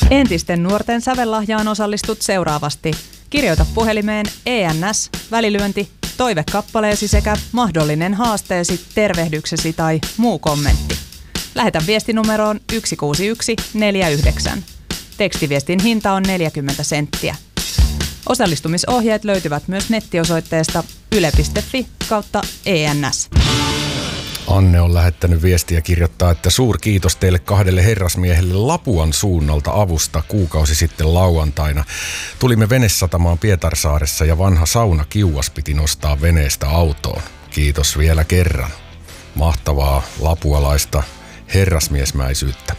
Entisten nuorten sävellahjaan osallistut seuraavasti. Kirjoita puhelimeen ENS, välilyönti, toivekappaleesi sekä mahdollinen haasteesi, tervehdyksesi tai muu kommentti. Lähetä viestinumeroon 16149. Tekstiviestin hinta on 40 senttiä. Osallistumisohjeet löytyvät myös nettiosoitteesta yle.fi/ENS. Anne on lähettänyt viestiä ja kirjoittaa, että suurkiitos teille 2 herrasmiehelle Lapuan suunnalta avusta kuukausi sitten lauantaina. Tulimme venesatamaan Pietarsaaressa ja vanha saunakiuas piti nostaa veneestä autoon. Kiitos vielä kerran. Mahtavaa lapualaista herrasmiesmäisyyttä.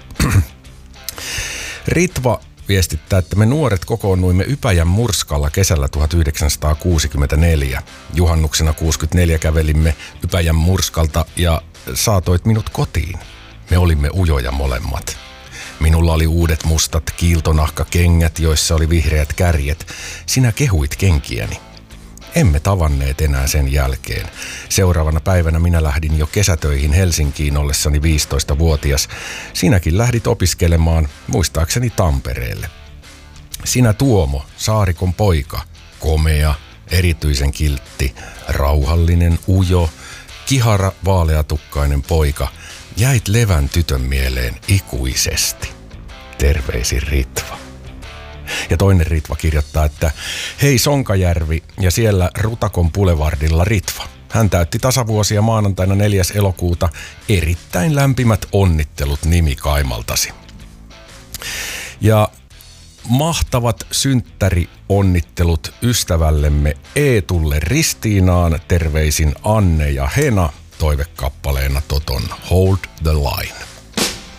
Ritva viestittää, että me nuoret kokoonnuimme Ypäjän Murskalla kesällä 1964. Juhannuksena 64 kävelimme Ypäjän Murskalta ja saatoit minut kotiin. Me olimme ujoja molemmat. Minulla oli uudet mustat kiiltonahkakengät, joissa oli vihreät kärjet. Sinä kehuit kenkiäni. Emme tavanneet enää sen jälkeen. Seuraavana päivänä minä lähdin jo kesätöihin Helsinkiin ollessani 15-vuotias. Sinäkin lähdit opiskelemaan, muistaakseni Tampereelle. Sinä Tuomo, Saarikon poika, komea, erityisen kiltti, rauhallinen, ujo, kihara, vaaleatukkainen poika, jäit Levän tytön mieleen ikuisesti. Terveisin Ritva. Ja toinen Ritva kirjoittaa, että hei Sonkajärvi ja siellä Rutakon Boulevardilla Ritva. Hän täytti tasavuosia maanantaina 4. elokuuta. Erittäin lämpimät onnittelut nimikaimaltasi. Ja mahtavat synttärionnittelut ystävällemme Eetulle Ristiinaan. Terveisin Anne ja Hena, toivekappaleena Toton Hold the Line.